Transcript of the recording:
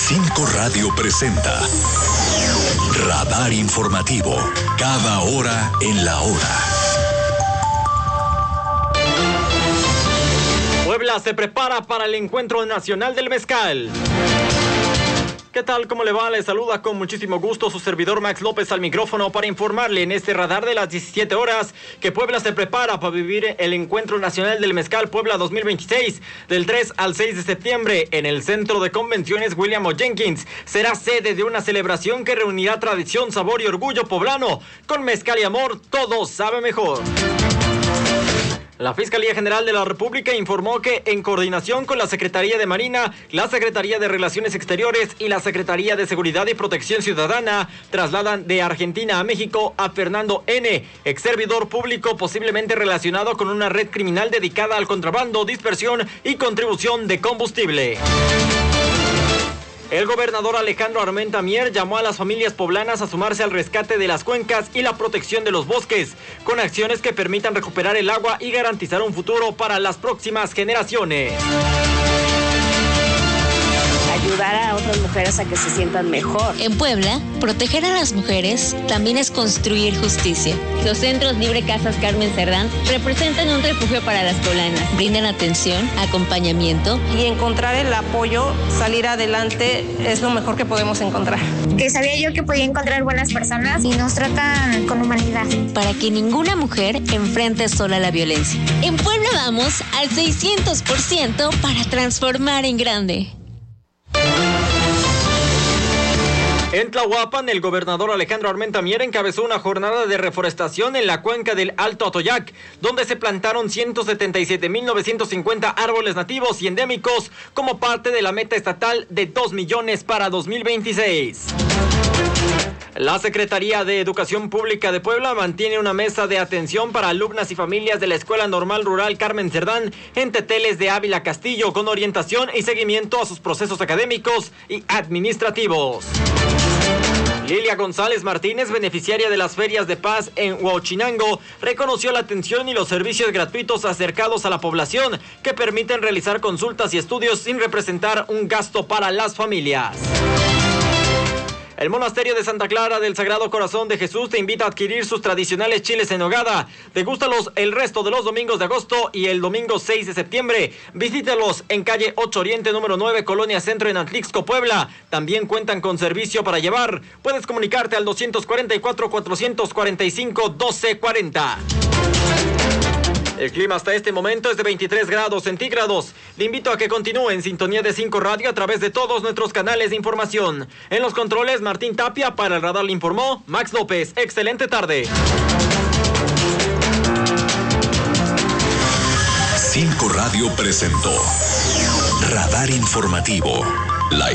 5 Radio presenta Radar Informativo, cada hora en la hora. Puebla se prepara para el Encuentro Nacional del Mezcal. ¿Qué tal? ¿Cómo le va? Le saluda con muchísimo gusto su servidor Max López al micrófono para informarle en este radar de las 17 horas que Puebla se prepara para vivir el Encuentro Nacional del Mezcal Puebla 2026 del 3 al 6 de septiembre en el Centro de Convenciones William O. Jenkins. Será sede de una celebración que reunirá tradición, sabor y orgullo poblano. Con mezcal y amor, todo sabe mejor. La Fiscalía General de la República informó que, en coordinación con la Secretaría de Marina, la Secretaría de Relaciones Exteriores y la Secretaría de Seguridad y Protección Ciudadana, trasladan de Argentina a México a Fernando N., ex servidor público posiblemente relacionado con una red criminal dedicada al contrabando, dispersión y contribución de combustible. El gobernador Alejandro Armenta Mier llamó a las familias poblanas a sumarse al rescate de las cuencas y la protección de los bosques, con acciones que permitan recuperar el agua y garantizar un futuro para las próximas generaciones. Ayudar a otras mujeres a que se sientan mejor. En Puebla, proteger a las mujeres también es construir justicia. Los centros Libre Casas Carmen Cerdán representan un refugio para las poblanas. Brindan atención, acompañamiento. Y encontrar el apoyo, salir adelante, es lo mejor que podemos encontrar. Que sabía yo que podía encontrar buenas personas y nos tratan con humanidad. Para que ninguna mujer enfrente sola la violencia. En Puebla vamos al 600% para transformar en grande. En Tlahuapan, el gobernador Alejandro Armenta Mier encabezó una jornada de reforestación en la cuenca del Alto Atoyac, donde se plantaron 177,950 árboles nativos y endémicos como parte de la meta estatal de 2 millones para 2026. La Secretaría de Educación Pública de Puebla mantiene una mesa de atención para alumnas y familias de la Escuela Normal Rural Carmen Cerdán en Teteles de Ávila Castillo, con orientación y seguimiento a sus procesos académicos y administrativos. Lilia González Martínez, beneficiaria de las ferias de paz en Huachinango, reconoció la atención y los servicios gratuitos acercados a la población que permiten realizar consultas y estudios sin representar un gasto para las familias. El Monasterio de Santa Clara del Sagrado Corazón de Jesús te invita a adquirir sus tradicionales chiles en nogada. Degústalos el resto de los domingos de agosto y el domingo 6 de septiembre. Visítalos en calle 8 Oriente número 9, Colonia Centro en Atlixco, Puebla. También cuentan con servicio para llevar. Puedes comunicarte al 244-445-1240. El clima hasta este momento es de 23 grados centígrados. Le invito a que continúe en sintonía de 5 Radio a través de todos nuestros canales de información. En los controles, Martín Tapia. Para el radar le informó Max López. Excelente tarde. 5 Radio presentó Radar Informativo. La